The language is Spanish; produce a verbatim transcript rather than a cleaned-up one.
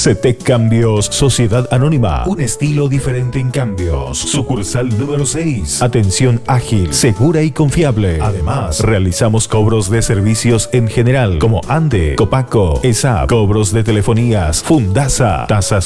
CETEC Cambios, Sociedad Anónima. Un estilo diferente en cambios. Sucursal número seis. Atención ágil, segura y confiable. Además, realizamos cobros de servicios en general como ANDE, Copaco, ESAP, cobros de telefonías, Fundasa, tasas